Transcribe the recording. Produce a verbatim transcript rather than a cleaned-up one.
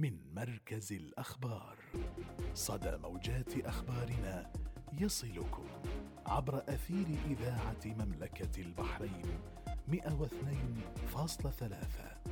من مركز الأخبار. صدى موجات أخبارنا يصلكم عبر أثير إذاعة مملكة البحرين مئة واثنين فاصلة ثلاثة.